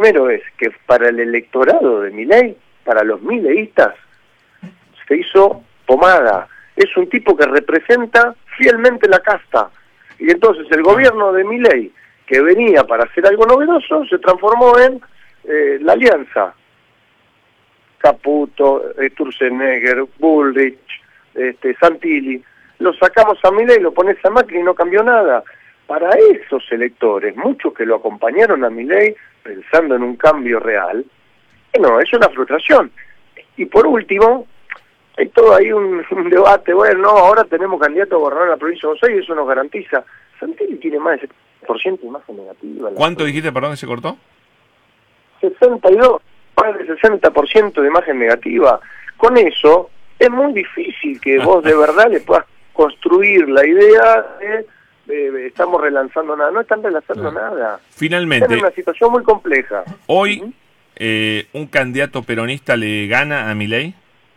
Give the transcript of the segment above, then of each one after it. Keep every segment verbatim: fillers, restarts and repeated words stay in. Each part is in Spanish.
primero es que para el electorado de Milei, para los mileístas, se hizo pomada. Es un tipo que representa fielmente la casta. Y entonces el gobierno de Milei, que venía para hacer algo novedoso, se transformó en eh, la alianza. Caputo, Sturzenegger, Bullrich, este, Santilli. Lo sacamos a Milei, lo pones a Macri y no cambió nada. Para esos electores, muchos que lo acompañaron a Milei pensando en un cambio real, bueno, es una frustración. Y por último, hay todo ahí un, un debate, bueno, no, ahora tenemos candidato a gobernar la provincia de Buenos Aires y eso nos garantiza. Santilli tiene más de setenta por ciento de imagen negativa. ¿Cuánto dijiste, perdón, que se cortó? sesenta y dos, más de sesenta por ciento de imagen negativa. Con eso, es muy difícil que vos de verdad le puedas construir la idea de eh, estamos relanzando nada. No están relanzando no. nada. Finalmente, están en una situación muy compleja. Hoy, uh-huh. eh, ¿un candidato peronista le gana a Milei?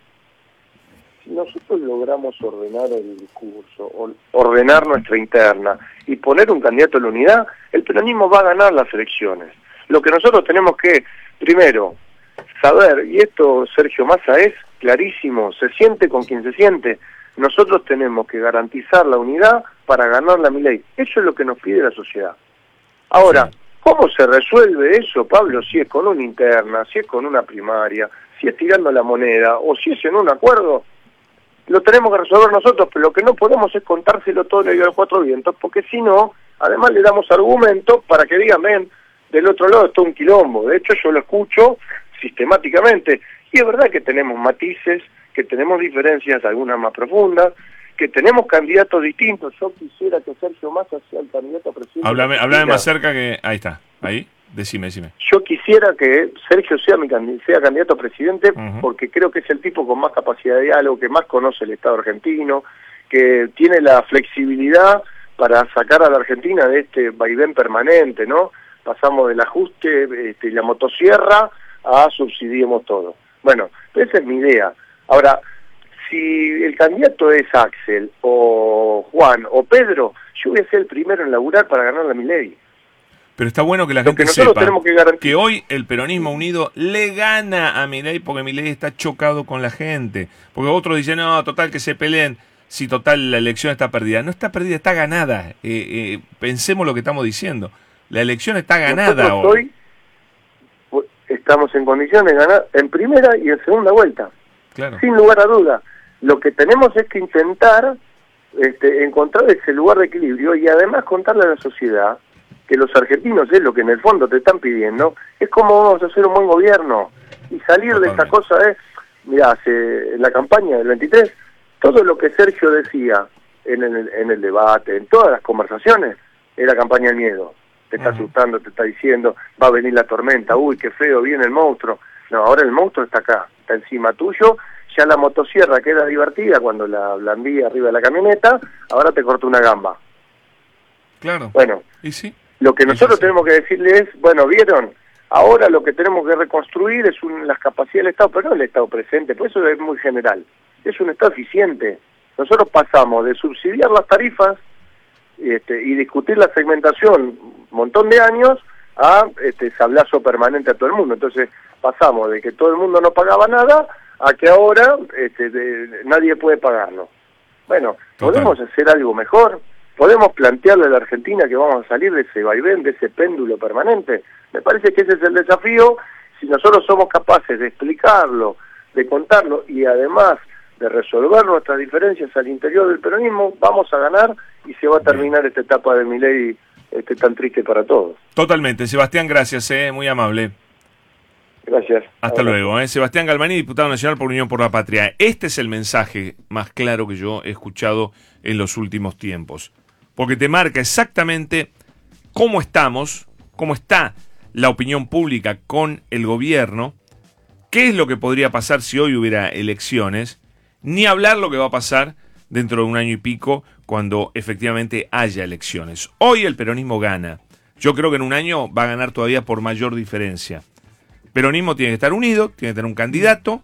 Si nosotros logramos ordenar el discurso, ordenar nuestra interna y poner un candidato a la unidad, el peronismo va a ganar las elecciones. Lo que nosotros tenemos que, primero, saber, y esto Sergio Massa es clarísimo, se siente con quien se siente, nosotros tenemos que garantizar la unidad para ganar la Milei. Eso es lo que nos pide la sociedad. Ahora, sí. ¿Cómo se resuelve eso, Pablo? Si es con una interna, si es con una primaria, si es tirando la moneda, o si es en un acuerdo, lo tenemos que resolver nosotros, pero lo que no podemos es contárselo todo en el a los cuatro vientos, porque si no, además le damos argumentos para que digan, ven, del otro lado está un quilombo. De hecho, yo lo escucho sistemáticamente, y es verdad que tenemos matices, que tenemos diferencias, algunas más profundas, que tenemos candidatos distintos. Yo quisiera que Sergio Massa sea el candidato a presidente. Háblame, háblame más cerca que... Ahí está, ahí, decime, decime. Yo quisiera que Sergio sea, mi, sea candidato a presidente, uh-huh. porque creo que es el tipo con más capacidad de diálogo, que más conoce el Estado argentino, que tiene la flexibilidad para sacar a la Argentina de este vaivén permanente, ¿no? Pasamos del ajuste este, y la motosierra a subsidiemos todo. Bueno, esa es mi idea. Ahora, si el candidato es Axel, o Juan, o Pedro, yo voy a ser el primero en laburar para ganar la Milei. Pero está bueno que la Lo gente que sepa que, que hoy el peronismo unido le gana a Milei porque Milei está chocado con la gente. Porque otros dicen, no, total, que se peleen. Si total, la elección está perdida. No está perdida, está ganada. Eh, eh, pensemos lo que estamos diciendo. La elección está ganada hoy. hoy. Estamos en condiciones de ganar en primera y en segunda vuelta. Claro. Sin lugar a duda. Lo que tenemos es que intentar este, encontrar ese lugar de equilibrio y además contarle a la sociedad que los argentinos es lo que en el fondo te están pidiendo, es cómo vamos a hacer un buen gobierno. Y salir Totalmente. de esa cosa es, mirá, hace, en la campaña del veintitrés, todo lo que Sergio decía en el, en el debate, en todas las conversaciones, era campaña del miedo. Te está uh-huh. asustando, te está diciendo, va a venir la tormenta, uy, qué feo, viene el monstruo. No, ahora el monstruo está acá, está encima tuyo. Ya la motosierra que era divertida cuando la blandí arriba de la camioneta, ahora te corta una gamba. Claro. Bueno, ¿y sí? Lo que nosotros tenemos que decirle es, bueno, ¿vieron? Ahora lo que tenemos que reconstruir es un, las capacidades del Estado, pero no el Estado presente, por eso es muy general. Es un Estado eficiente. Nosotros pasamos de subsidiar las tarifas este, y discutir la segmentación un montón de años a este, sablazo permanente a todo el mundo. Entonces pasamos de que todo el mundo no pagaba nada a que ahora este, de, nadie puede pagarlo. Bueno, Total. ¿podemos hacer algo mejor? ¿Podemos plantearle a la Argentina que vamos a salir de ese vaivén, de ese péndulo permanente? Me parece que ese es el desafío. Si nosotros somos capaces de explicarlo, de contarlo y además de resolver nuestras diferencias al interior del peronismo, vamos a ganar y se va a terminar Bien. esta etapa de Milei este, tan triste para todos. Totalmente. Sebastián, gracias, eh, muy amable. Gracias. Hasta Ahora. luego. ¿eh? Sebastián Galmaní, diputado nacional por Unión por la Patria. Este es el mensaje más claro que yo he escuchado en los últimos tiempos. Porque te marca exactamente cómo estamos, cómo está la opinión pública con el gobierno, qué es lo que podría pasar si hoy hubiera elecciones, ni hablar lo que va a pasar dentro de un año y pico cuando efectivamente haya elecciones. Hoy el peronismo gana. Yo creo que en un año va a ganar todavía por mayor diferencia. Peronismo tiene que estar unido, tiene que tener un candidato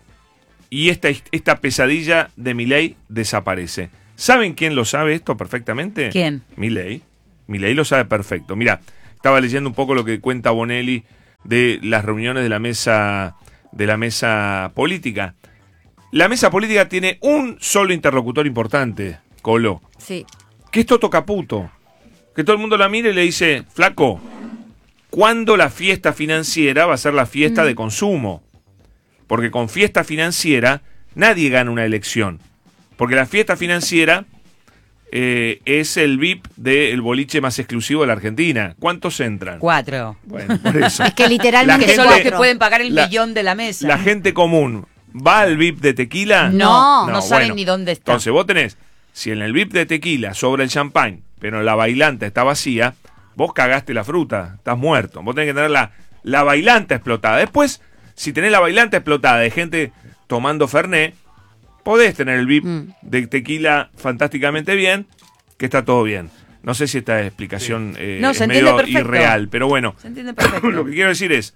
y esta, esta pesadilla de Milei desaparece. ¿Saben quién lo sabe esto perfectamente? ¿Quién? Milei. Milei lo sabe perfecto. Mira, estaba leyendo un poco lo que cuenta Bonelli de las reuniones de la mesa de la mesa política. La mesa política tiene un solo interlocutor importante, Colo. Sí. Que es Toto Caputo. Que todo el mundo la mire y le dice, flaco, ¿cuándo la fiesta financiera va a ser la fiesta mm. de consumo? Porque con fiesta financiera nadie gana una elección. Porque la fiesta financiera eh, es el V I P del boliche más exclusivo de la Argentina. ¿Cuántos entran? Cuatro. Bueno, por eso. Es que literalmente que son los que cuatro. pueden pagar el la, millón de la mesa. La gente común, ¿va al V I P de tequila? No, no, no no saben bueno, ni dónde está. Entonces vos tenés, si en el V I P de tequila sobra el champán, pero la bailanta está vacía, vos cagaste la fruta, estás muerto. Vos tenés que tener la, la bailanta explotada. Después, si tenés la bailanta explotada de gente tomando Fernet, podés tener el V I P mm. de tequila fantásticamente bien, que está todo bien. No sé si esta explicación eh, no, es se medio perfecto. irreal, pero bueno. Se entiende perfecto. Lo que quiero decir es,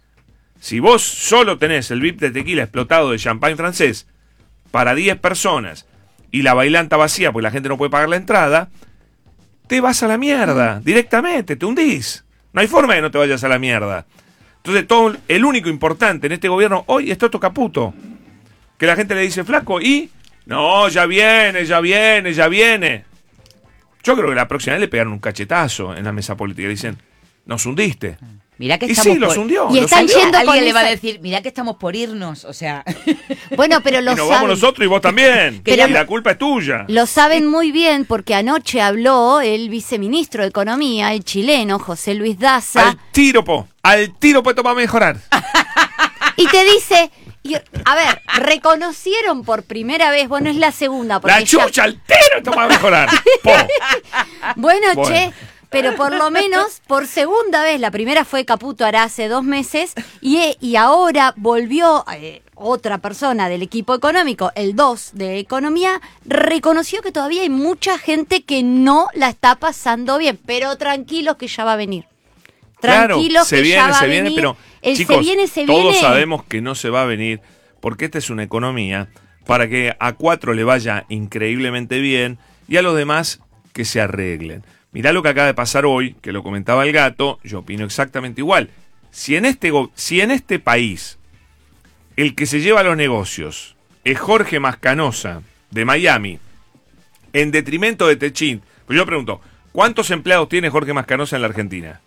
si vos solo tenés el V I P de tequila explotado de champán francés para diez personas y la bailanta vacía porque la gente no puede pagar la entrada, te vas a la mierda, directamente, te hundís. No hay forma de que no te vayas a la mierda. Entonces, todo el único importante en este gobierno hoy es Toto Caputo. Que la gente le dice, flaco, y... No, ya viene, ya viene, ya viene. Yo creo que la próxima vez le pegaron un cachetazo en la mesa política. Le dicen, nos hundiste. Mirá que y estamos sí, por... los hundió. Y los están hundió. yendo con Alguien le va a esa... decir, mirá que estamos por irnos, o sea... Bueno, pero lo y nos saben. vamos nosotros y vos también. Pero y la culpa es tuya. Lo saben muy bien porque anoche habló el viceministro de Economía, el chileno, José Luis Daza. Al tiro, po. Al tiro, pues, toma a mejorar. Y te dice... Y, a ver, reconocieron por primera vez, bueno, es la segunda. La chucha, ya... al tiro, toma a mejorar. Po. Bueno, Bueno. che... Pero por lo menos, por segunda vez, la primera fue Caputo hará hace dos meses, y, y ahora volvió eh, otra persona del equipo económico, el dos de Economía, reconoció que todavía hay mucha gente que no la está pasando bien, pero tranquilos que ya va a venir. Tranquilos Claro, se que viene, ya va se a viene, venir. pero El chicos, se viene, se todos viene. sabemos que no se va a venir, porque esta es una economía para que a cuatro le vaya increíblemente bien y a los demás que se arreglen. Mirá lo que acaba de pasar hoy, que lo comentaba el gato, yo opino exactamente igual. Si en este, go- si en este país el que se lleva los negocios es Jorge Mascanosa, de Miami, en detrimento de Techint, pues yo pregunto, ¿cuántos empleados tiene Jorge Mascanosa en la Argentina?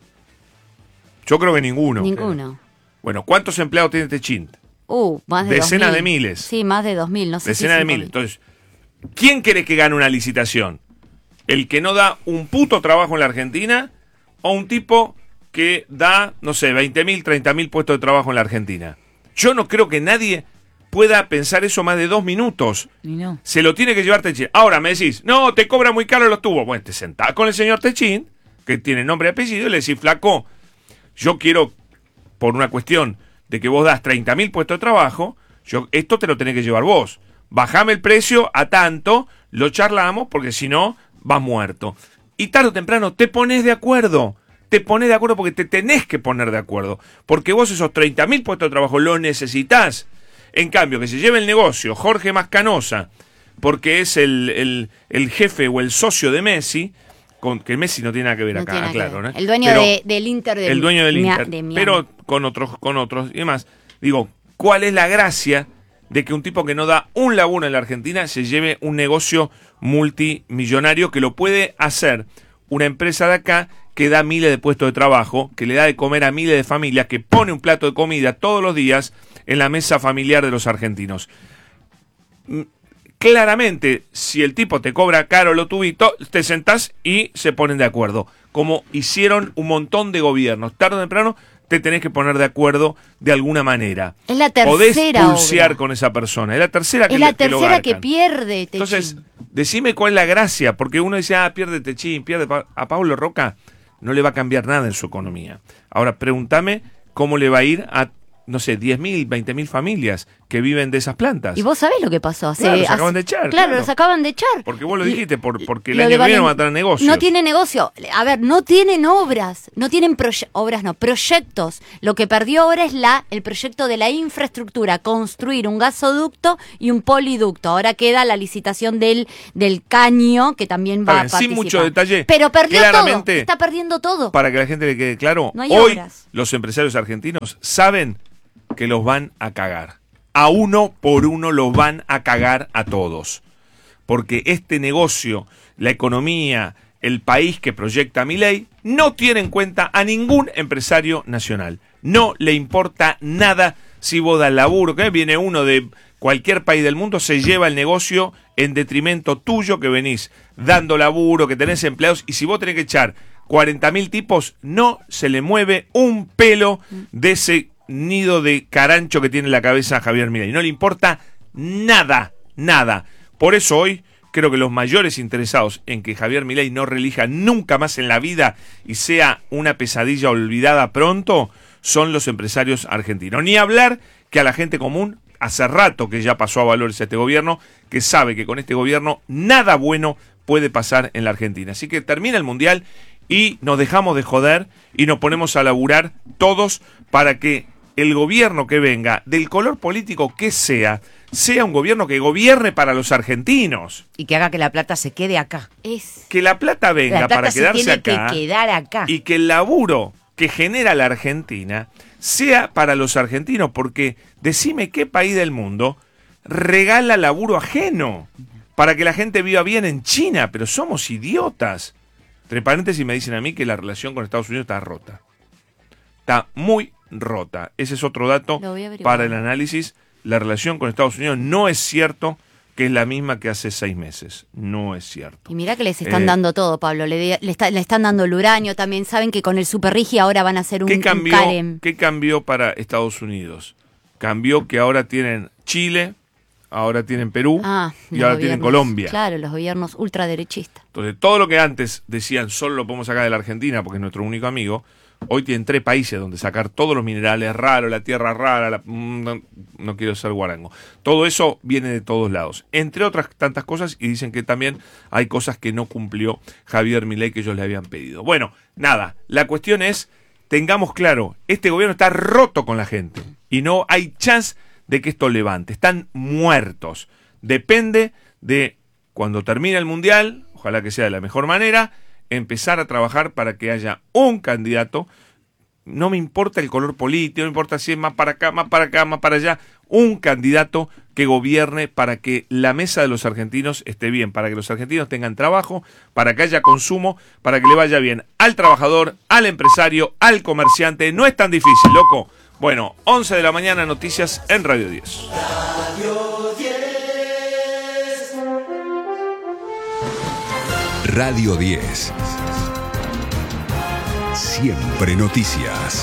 Yo creo que ninguno. Ninguno. Bueno, ¿cuántos empleados tiene Techint? Uh, más de Decenas dos mil. de miles. Sí, más de dos mil, no sé Decenas si de cinco miles. Entonces, ¿quién quiere que gane una licitación? ¿El que no da un puto trabajo en la Argentina o un tipo que da, no sé, veinte mil, treinta mil puestos de trabajo en la Argentina? Yo no creo que nadie pueda pensar eso más de dos minutos. Y no. Se lo tiene que llevar Techint. Ahora me decís, no, te cobra muy caro los tubos. Bueno, te sentás con el señor Techint, que tiene nombre y apellido, y le decís, flaco, yo quiero, por una cuestión de que vos das treinta mil puestos de trabajo, yo esto te lo tenés que llevar vos. Bajame el precio a tanto, lo charlamos, porque si no, vas muerto. Y tarde o temprano te pones de acuerdo. Te pones de acuerdo porque te tenés que poner de acuerdo. Porque vos esos treinta mil puestos de trabajo lo necesitas. En cambio, que se lleve el negocio Jorge Mascanosa, porque es el, el, el jefe o el socio de Messi, con, que Messi no tiene nada que ver No acá, tiene nada que claro. ver. ¿no? El dueño Pero, de, del Inter de El dueño del Mia- Inter. de Miami. Pero con otros, con otros y demás. Digo, ¿cuál es la gracia de que un tipo que no da un laburo en la Argentina se lleve un negocio multimillonario que lo puede hacer una empresa de acá que da miles de puestos de trabajo, que le da de comer a miles de familias, que pone un plato de comida todos los días en la mesa familiar de los argentinos? Claramente, si el tipo te cobra caro lo tubito, te sentás y se ponen de acuerdo. Como hicieron un montón de gobiernos. Tarde o temprano te tenés que poner de acuerdo de alguna manera. Es la Podés tercera pulsear obra. con esa persona. Es la tercera que Es la le- que lo tercera que garcan. pierde Techint. Entonces, decime cuál es la gracia, porque uno dice, ah, pierde Techint, pierde Pa- a Pablo Roca, no le va a cambiar nada en su economía. Ahora, pregúntame cómo le va a ir a no sé, diez mil, veinte mil familias que viven de esas plantas. ¿Y vos sabés lo que pasó? Hace, Claro, los hace- acaban de echar. Claro, los acaban de echar. Porque vos lo dijiste, por, porque el Lo año de que viene Valen- van a tener negocios. No tiene negocio. A ver, no tienen obras. No tienen proye- obras, no, proyectos. Lo que perdió ahora es la el proyecto de la infraestructura. Construir un gasoducto y un poliducto. Ahora queda la licitación del, del caño, que también Está va bien, a sin participar. mucho detalle, Pero perdió claramente, todo. Está perdiendo todo. Para que a la gente le quede claro, No hay hoy obras. los empresarios argentinos saben que los van a cagar. A uno por uno los van a cagar a todos. Porque este negocio, la economía, el país que proyecta Milei, no tiene en cuenta a ningún empresario nacional. No le importa nada si vos das laburo, que viene uno de cualquier país del mundo, se lleva el negocio en detrimento tuyo, que venís dando laburo, que tenés empleados, y si vos tenés que echar cuarenta mil tipos, no se le mueve un pelo de ese nido de carancho que tiene en la cabeza a Javier Milei. No le importa nada, nada. Por eso hoy creo que los mayores interesados en que Javier Milei no reelija nunca más en la vida y sea una pesadilla olvidada pronto son los empresarios argentinos. Ni hablar que a la gente común, hace rato que ya pasó a valores este gobierno, que sabe que con este gobierno nada bueno puede pasar en la Argentina. Así que termina el Mundial y nos dejamos de joder y nos ponemos a laburar todos para que el gobierno que venga, del color político que sea, sea un gobierno que gobierne para los argentinos. Y que haga que la plata se quede acá. Es Que la plata venga La plata para se quedarse tiene acá que quedar acá. y que el laburo que genera la Argentina sea para los argentinos, porque decime qué país del mundo regala laburo ajeno para que la gente viva bien en China, pero somos idiotas. Entre paréntesis me dicen a mí que la relación con Estados Unidos está rota. Está muy rota. Ese es otro dato Lo voy a averiguar. para el análisis. La relación con Estados Unidos no es cierto que es la misma que hace seis meses. No es cierto. Y mirá que les están Eh, dando todo, Pablo. Le, de- le, está- le están dando el uranio también. Saben que con el Superrigi ahora van a hacer un, ¿Qué un cambió, Carem. ¿Qué cambió para Estados Unidos? Cambió que ahora tienen Chile, ahora tienen Perú Ah, y los ahora tienen gobiernos. Colombia. Claro, los gobiernos ultraderechistas. Entonces, todo lo que antes decían solo lo podemos sacar de la Argentina porque es nuestro único amigo, hoy tienen tres países donde sacar todos los minerales raros, la tierra rara, la- no, no quiero ser guarango. Todo eso viene de todos lados, entre otras tantas cosas, y dicen que también hay cosas que no cumplió Javier Milei que ellos le habían pedido. Bueno, nada, la cuestión es, tengamos claro, este gobierno está roto con la gente y no hay chance de que esto levante, están muertos. Depende de cuando termine el Mundial, ojalá que sea de la mejor manera, empezar a trabajar para que haya un candidato, no me importa el color político, no me importa si es más para acá, más para acá, más para allá, un candidato que gobierne para que la mesa de los argentinos esté bien, para que los argentinos tengan trabajo, para que haya consumo, para que le vaya bien al trabajador, al empresario, al comerciante. No es tan difícil, loco. Bueno, once de la mañana, noticias en Radio diez. Radio diez. Siempre noticias.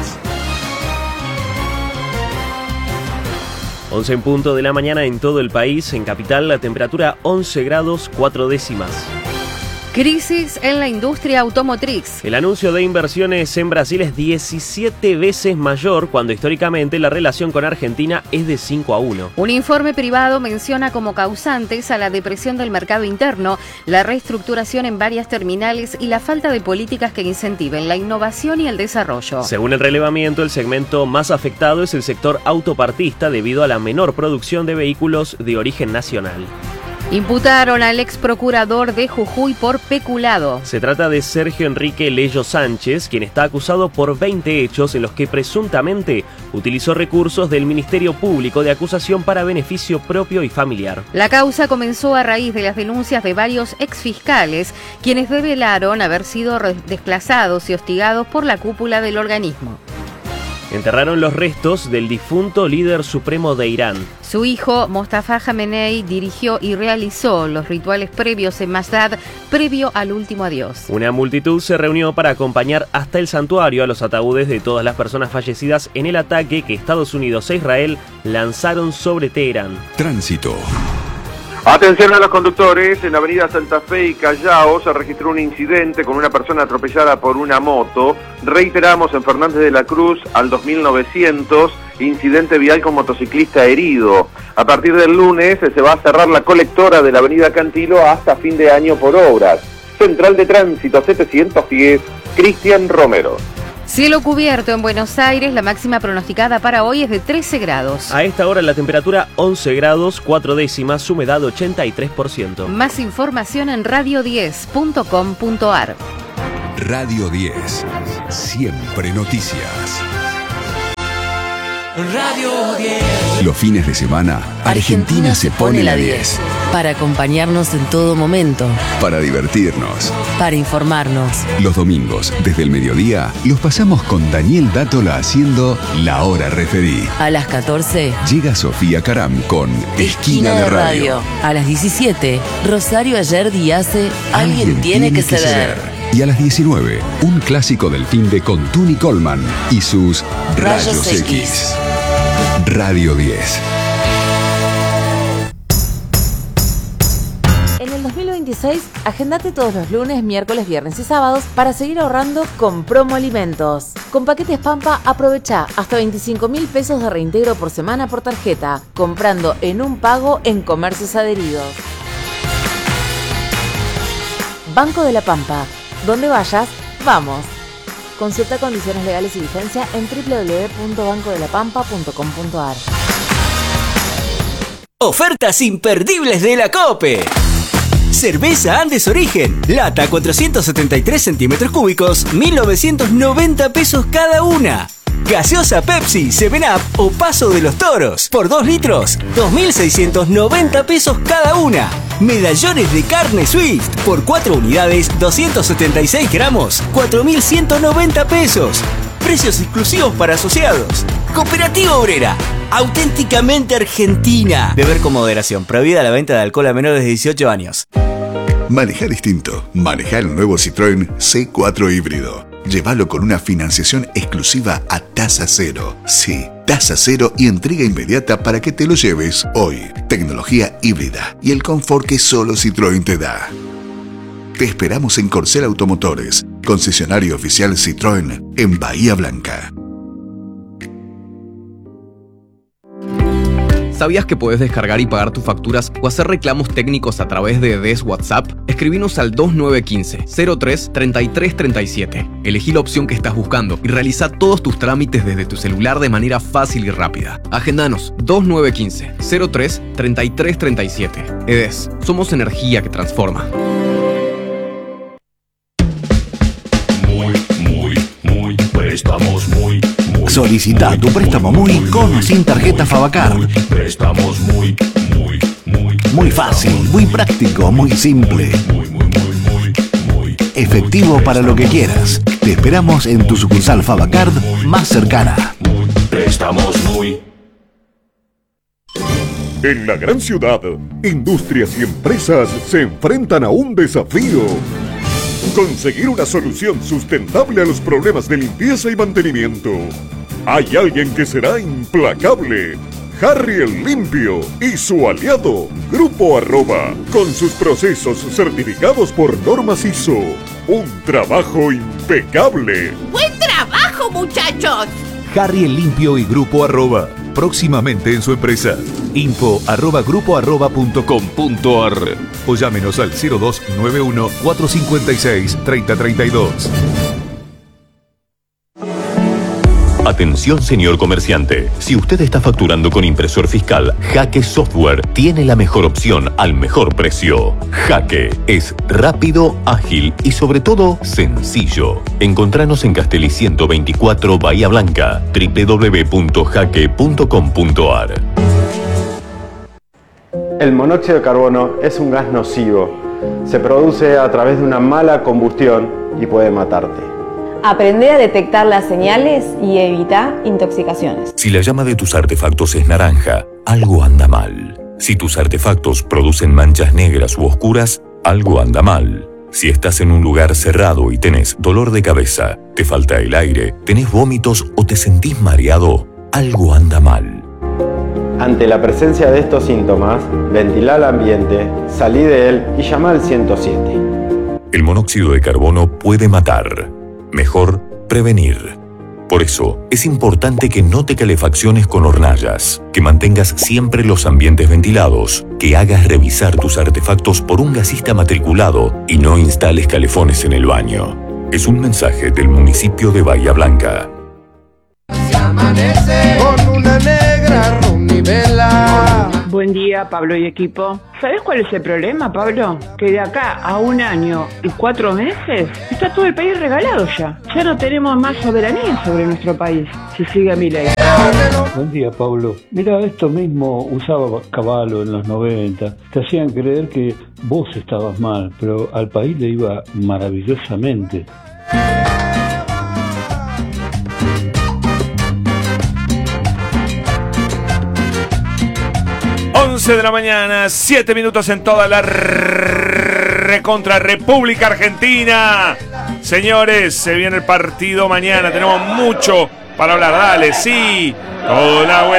once en punto de la mañana en todo el país. En Capital la temperatura once grados cuatro décimas. Crisis en la industria automotriz. El anuncio de inversiones en Brasil es diecisiete veces mayor cuando históricamente la relación con Argentina es de cinco a uno. Un informe privado menciona como causantes a la depresión del mercado interno, la reestructuración en varias terminales y la falta de políticas que incentiven la innovación y el desarrollo. Según el relevamiento, el segmento más afectado es el sector autopartista debido a la menor producción de vehículos de origen nacional. Imputaron al ex procurador de Jujuy por peculado. Se trata de Sergio Enrique Leyo Sánchez, quien está acusado por veinte hechos en los que presuntamente utilizó recursos del Ministerio Público de acusación para beneficio propio y familiar. La causa comenzó a raíz de las denuncias de varios exfiscales, quienes revelaron haber sido re- desplazados y hostigados por la cúpula del organismo. Enterraron los restos del difunto líder supremo de Irán. Su hijo, Mostafa Jamenei, dirigió y realizó los rituales previos en Masdad, previo al último adiós. Una multitud se reunió para acompañar hasta el santuario a los ataúdes de todas las personas fallecidas en el ataque que Estados Unidos e Israel lanzaron sobre Teherán. Tránsito. Atención a los conductores, en la avenida Santa Fe y Callao se registró un incidente con una persona atropellada por una moto. Reiteramos, en Fernández de la Cruz al dos mil novecientos incidente vial con motociclista herido. A partir del lunes se va a cerrar la colectora de la avenida Cantilo hasta fin de año por obras. Central de Tránsito setecientos diez, Cristian Romero. Cielo cubierto en Buenos Aires, la máxima pronosticada para hoy es de trece grados. A esta hora la temperatura once grados, cuatro décimas, humedad ochenta y tres por ciento. Más información en radio diez punto com punto ar. Radio diez, siempre noticias. Radio diez. Los fines de semana, Argentina se pone la diez. Para acompañarnos en todo momento. Para divertirnos. Para informarnos. Los domingos, desde el mediodía, los pasamos con Daniel Dátola haciendo La Hora Referí. A las catorce. Llega Sofía Caram con Esquina, Esquina de, de radio. radio. A las diecisiete, Rosario Ayerdi hace Alguien, Alguien tiene, tiene que, que ceder. ceder. Y a las diecinueve, un clásico del fin de con Tuni Coleman y sus Rayos, Rayos X. X. Radio diez. En el dos mil veintiséis, agendate todos los lunes, miércoles, viernes y sábados para seguir ahorrando con Promo Alimentos. Con paquetes Pampa, aprovecha hasta veinticinco mil pesos de reintegro por semana por tarjeta, comprando en un pago en comercios adheridos. Banco de la Pampa. Donde vayas, vamos. Consulta condiciones legales y vigencia en doble u doble u doble u punto banco de la pampa punto com punto ar. Ofertas imperdibles de la COPE. Cerveza Andes Origen, lata cuatrocientos setenta y tres centímetros cúbicos, mil novecientos noventa pesos cada una. Gaseosa Pepsi, seven up o Paso de los Toros, por dos litros, dos mil seiscientos noventa pesos cada una. Medallones de carne Swift, por cuatro unidades, doscientos setenta y seis gramos, cuatro mil ciento noventa pesos. Precios exclusivos para asociados. Cooperativa Obrera, auténticamente argentina. Beber con moderación, prohibida la venta de alcohol a menores de dieciocho años. Manejar distinto. Manejar el nuevo Citroën C cuatro híbrido. Llévalo con una financiación exclusiva a tasa cero. Sí, tasa cero y entrega inmediata para que te lo lleves hoy. Tecnología híbrida y el confort que solo Citroën te da. Te esperamos en Corcel Automotores, concesionario oficial Citroën en Bahía Blanca. ¿Sabías que puedes descargar y pagar tus facturas o hacer reclamos técnicos a través de D E S WhatsApp? Escribinos al dos nueve uno cinco, cero tres, treinta y tres treinta y siete. Elegí la opción que estás buscando y realiza todos tus trámites desde tu celular de manera fácil y rápida. Agendanos dos nueve uno cinco, cero tres, treinta y tres treinta y siete. E D E S, somos energía que transforma. Muy, muy, muy, préstamos muy, muy. Solicita tu préstamo muy con o sin tarjeta Favacard. Muy, préstamos muy, muy, muy. Muy fácil, muy práctico, muy simple. Muy, muy, muy, muy, muy. Efectivo para lo que quieras. Te esperamos en tu sucursal Favacard más cercana. Muy, préstamos muy. En la gran ciudad, industrias y empresas se enfrentan a un desafío. Conseguir una solución sustentable a los problemas de limpieza y mantenimiento. Hay alguien que será implacable. Harry el Limpio y su aliado, Grupo Arroba, con sus procesos certificados por normas I S O. Un trabajo impecable. ¡Buen trabajo, muchachos! Harry el Limpio y Grupo Arroba, próximamente en su empresa. Info arroba grupo arroba punto com punto ar o llámenos al cero dos nueve uno, cuatro cinco seis, tres cero tres dos. Atención, señor comerciante. Si usted está facturando con impresor fiscal, Jaque Software tiene la mejor opción al mejor precio. Jaque es rápido, ágil y sobre todo sencillo. Encontranos en Castelli ciento veinticuatro, Bahía Blanca, doble u doble u doble u punto jaque punto com punto ar. El monóxido de carbono es un gas nocivo. Se produce a través de una mala combustión y puede matarte. Aprende a detectar las señales y evita intoxicaciones. Si la llama de tus artefactos es naranja, algo anda mal. Si tus artefactos producen manchas negras u oscuras, algo anda mal. Si estás en un lugar cerrado y tenés dolor de cabeza, te falta el aire, tenés vómitos o te sentís mareado, algo anda mal. Ante la presencia de estos síntomas, ventila el ambiente, salí de él y llama al ciento siete. El monóxido de carbono puede matar. Mejor prevenir. Por eso, es importante que no te calefacciones con hornallas, que mantengas siempre los ambientes ventilados, que hagas revisar tus artefactos por un gasista matriculado y no instales calefones en el baño. Es un mensaje del municipio de Bahía Blanca. Se amanece con una negra runivela. Buen día, Pablo y equipo. ¿Sabes cuál es el problema, Pablo? Que de acá a un año y cuatro meses está todo el país regalado ya. Ya no tenemos más soberanía sobre nuestro país, si sigue mi ley. Buen día, Pablo. Mira, esto mismo usaba Cavallo en los noventa. Te hacían creer que vos estabas mal, pero al país le iba maravillosamente. once de la mañana, siete minutos en toda la recontra República Argentina. Señores, se viene el partido mañana. Tenemos mucho para hablar. Dale, sí. Toda la